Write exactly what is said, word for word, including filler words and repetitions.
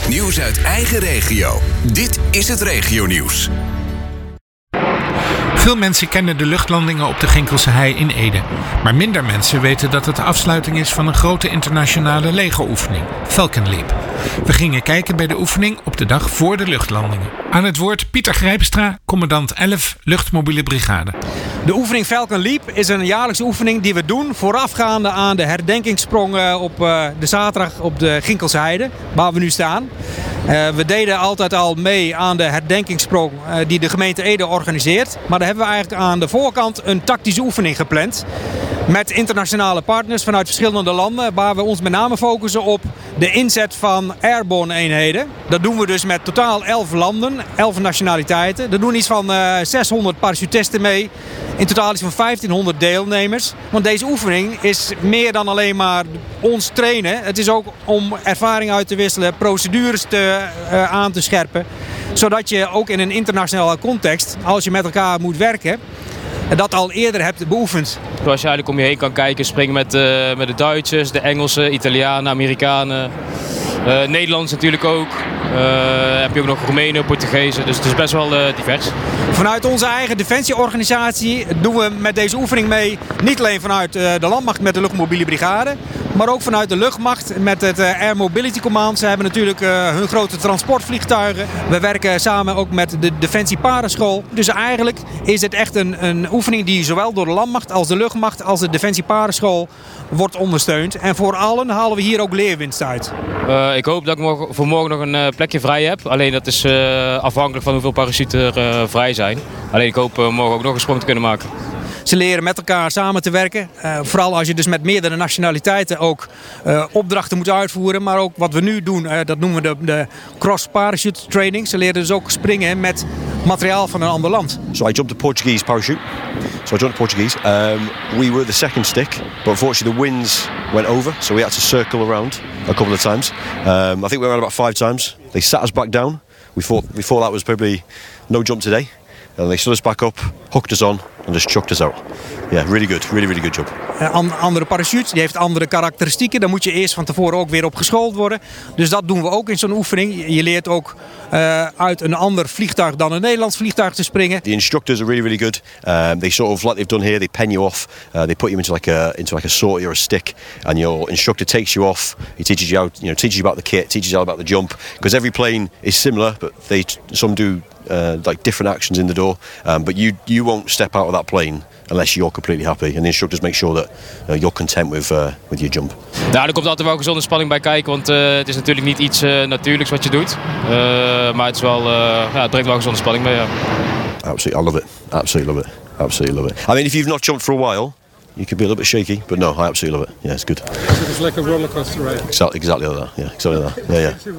nieuws uit eigen regio. Dit is het Regionieuws. Veel mensen kennen de luchtlandingen op de Ginkelse Hei in Ede. Maar minder mensen weten dat het de afsluiting is van een grote internationale legooefening, Falcon Leap. We gingen kijken bij de oefening op de dag voor de luchtlandingen. Aan het woord Pieter Grijpstra, commandant elf Luchtmobiele Brigade. De oefening Falcon Leap is een jaarlijkse oefening die we doen voorafgaande aan de herdenkingssprong op de zaterdag op de Ginkelse Heide, waar we nu staan. Uh, we deden altijd al mee aan de herdenkingssprong uh, die de gemeente Ede organiseert. Maar daar hebben we eigenlijk aan de voorkant een tactische oefening gepland. Met internationale partners vanuit verschillende landen. Waar we ons met name focussen op de inzet van airborne eenheden. Dat doen we dus met totaal elf landen, elf nationaliteiten. Er doen iets van uh, zeshonderd parachutisten mee. In totaal iets van vijftienhonderd deelnemers. Want deze oefening is meer dan alleen maar ons trainen. Het is ook om ervaring uit te wisselen, procedures te, uh, aan te scherpen. Zodat je ook in een internationale context, als je met elkaar moet werken, dat al eerder hebt beoefend. Zoals je eigenlijk om je heen kan kijken, springen met, uh, met de Duitsers, de Engelsen, Italianen, Amerikanen. Uh, Nederlands natuurlijk ook. Uh, heb je ook nog Roemenen, Portugezen, dus het is best wel uh, divers. Vanuit onze eigen defensieorganisatie doen we met deze oefening mee. Niet alleen vanuit uh, de landmacht met de luchtmobiele brigade, maar ook vanuit de luchtmacht met het uh, Air Mobility Command. Ze hebben natuurlijk uh, hun grote transportvliegtuigen. We werken samen ook met de Defensie Parenschool. Dus eigenlijk is het echt een, een oefening die zowel door de landmacht als de luchtmacht als de Defensie Parenschool wordt ondersteund. En voor allen halen we hier ook leerwinst uit. Uh, ik hoop dat ik morgen, voor morgen nog een uh, plekje vrij heb. Alleen dat is uh, afhankelijk van hoeveel parachuten er uh, vrij zijn. Alleen ik hoop uh, morgen ook nog een sprong te kunnen maken. Ze leren met elkaar samen te werken. Uh, vooral als je dus met meerdere nationaliteiten ook uh, opdrachten moet uitvoeren. Maar ook wat we nu doen, uh, dat noemen we de, de cross parachute training. Ze leren dus ook springen met materiaal van een ander land. So I jumped the Portuguese parachute. So I jumped the Portuguese. Um, we were the second stick, but unfortunately the winds went over, so we had to circle around a couple of times. Um, I think we were around about five times. They sat us back down. We thought we thought that was probably no jump today. And they stood us back up, hooked us on and just chucked us out. Yeah, really good. Really, really good job. Een andere parachute, die heeft andere karakteristieken. Daar moet je eerst van tevoren ook weer op geschoold worden. Dus dat doen we ook in zo'n oefening. Je leert ook uh, uit een ander vliegtuig dan een Nederlands vliegtuig te springen. The instructors are really, really good. Um, they sort of, like they've done here, they pen you off. Uh, they put you into like a into like a sortie or a stick, and your instructor takes you off. He teaches you how, you know, teaches you about the kit, teaches you all about the jump. Because every plane is similar, but they some do uh, like different actions in the door. Um, but you you won't step out of that plane unless you're completely happy. And the instructors make sure that uh, you're content with, uh, with your jump. Nou, er komt altijd wel gezonde spanning bij kijken, want uh, het is natuurlijk niet iets uh, natuurlijks wat je doet. Uh, maar het, is wel, uh, ja, het brengt wel gezonde spanning mee, ja. Absolutely, I love it. Absolutely love it. Absolutely love it. I mean, if you've not jumped for a while, you could be a little bit shaky, but no, I absolutely love it. Yeah, it's good. So it's like a roller coaster ride. Exactly, exactly like that. Yeah, exactly like that. Yeah, yeah.